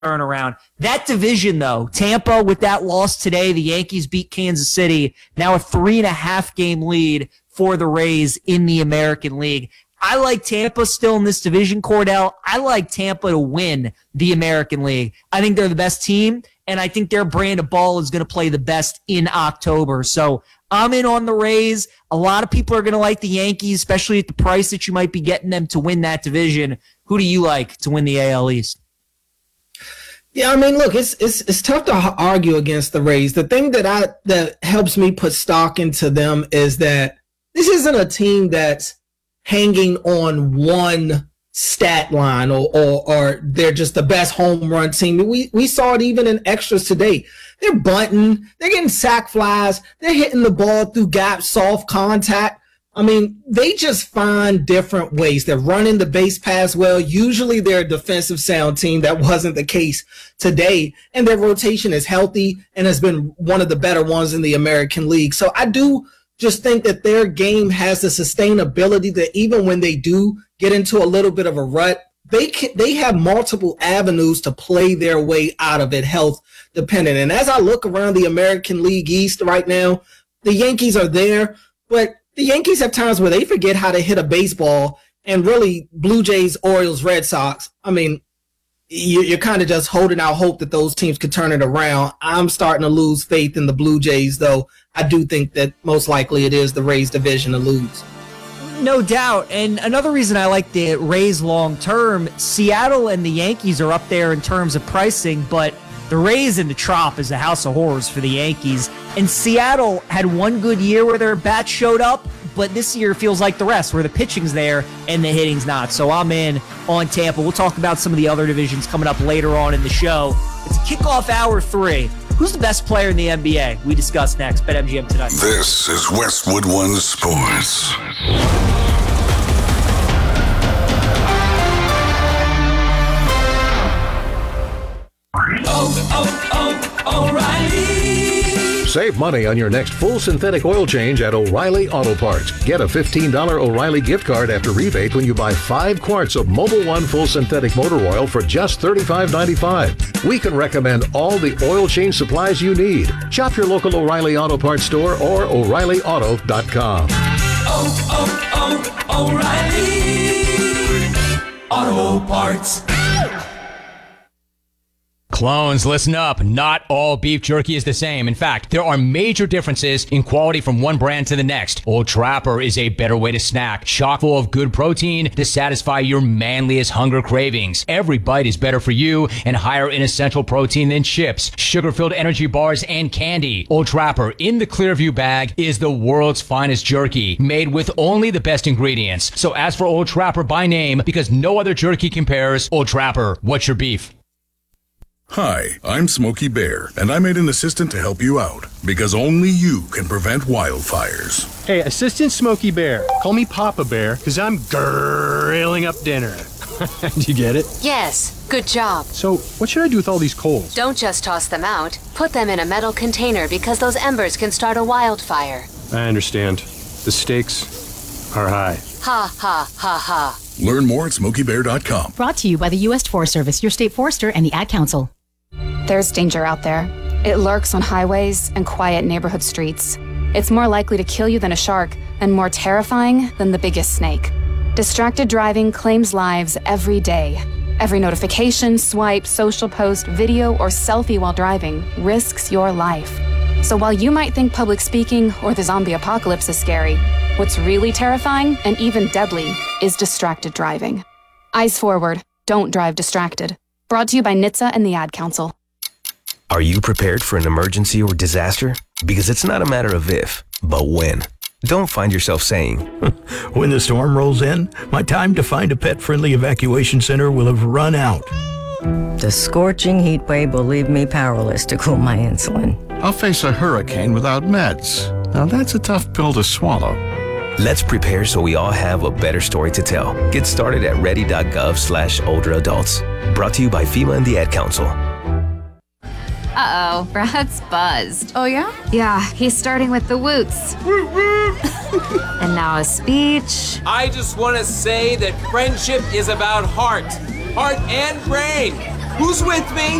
turnaround. That division, though, Tampa with that loss today, the Yankees beat Kansas City. Now a 3.5 game lead for the Rays in the American League. I like Tampa still in this division, Cordell. I like Tampa to win the American League. I think they're the best team, and I think their brand of ball is going to play the best in October. So I'm in on the Rays. A lot of people are going to like the Yankees, especially at the price that you might be getting them to win that division. Who do you like to win the AL East? Yeah, I mean, look, it's tough to argue against the Rays. The thing that helps me put stock into them is that this isn't a team that's hanging on one stat line or they're just the best home run team. We saw it even in extras today. They're bunting, they're getting sack flies, they're hitting the ball through gaps, soft contact. I mean, they just find different ways. They're running the base pass well. Usually they're a defensive sound team. That wasn't the case today. And their rotation is healthy and has been one of the better ones in the American League. So I do just think that their game has the sustainability that even when they do get into a little bit of a rut, they have multiple avenues to play their way out of it, health dependent. And as I look around the American League East right now, the Yankees are there, but the Yankees have times where they forget how to hit a baseball, and really Blue Jays, Orioles, Red Sox, I mean, you're kind of just holding out hope that those teams could turn it around. I'm starting to lose faith in the Blue Jays, though. I do think that most likely it is the Rays division to lose. No doubt. And another reason I like the Rays long term, Seattle and the Yankees are up there in terms of pricing, but the Rays in the Trop is a house of horrors for the Yankees. And Seattle had one good year where their bats showed up, but this year feels like the rest, where the pitching's there and the hitting's not. So I'm in on Tampa. We'll talk about some of the other divisions coming up later on in the show. It's kickoff hour 3. Who's the best player in the NBA? We discuss next. BetMGM tonight. This is Westwood One Sports. O'Reilly. Save money on your next full synthetic oil change at O'Reilly Auto Parts. Get a $15 O'Reilly gift card after rebate when you buy 5 quarts of Mobil 1 full synthetic motor oil for just $35.95. We can recommend all the oil change supplies you need. Shop your local O'Reilly Auto Parts store or O'ReillyAuto.com. O'Reilly Auto Parts. Clones, listen up. Not all beef jerky is the same. In fact, there are major differences in quality from one brand to the next. Old Trapper is a better way to snack, chock full of good protein to satisfy your manliest hunger cravings. Every bite is better for you and higher in essential protein than chips, sugar-filled energy bars, and candy. Old Trapper in the Clearview bag is the world's finest jerky, made with only the best ingredients. So ask for Old Trapper by name because no other jerky compares. Old Trapper, what's your beef? Hi, I'm Smokey Bear, and I made an assistant to help you out, because only you can prevent wildfires. Hey, Assistant Smokey Bear. Call me Papa Bear, because I'm grilling up dinner. Do you get it? Yes, good job. So, what should I do with all these coals? Don't just toss them out. Put them in a metal container because those embers can start a wildfire. I understand. The stakes are high. Ha, ha, ha, ha. Learn more at SmokeyBear.com. Brought to you by the U.S. Forest Service, your state forester, and the Ad Council. There's danger out there. It lurks on highways and quiet neighborhood streets. It's more likely to kill you than a shark and more terrifying than the biggest snake. Distracted driving claims lives every day. Every notification, swipe, social post, video, or selfie while driving risks your life. So while you might think public speaking or the zombie apocalypse is scary, what's really terrifying and even deadly is distracted driving. Eyes forward. Don't drive distracted. Brought to you by NHTSA and the Ad Council. Are you prepared for an emergency or disaster? Because it's not a matter of if, but when. Don't find yourself saying, when the storm rolls in, my time to find a pet-friendly evacuation center will have run out. The scorching heat wave will leave me powerless to cool my insulin. I'll face a hurricane without meds. Now that's a tough pill to swallow. Let's prepare so we all have a better story to tell. Get started at ready.gov/older adults. Brought to you by FEMA and the Ad Council. Uh-oh, Brad's buzzed. Oh, yeah? Yeah, he's starting with the woots. And now a speech. I just want to say that friendship is about heart and brain. Who's with me?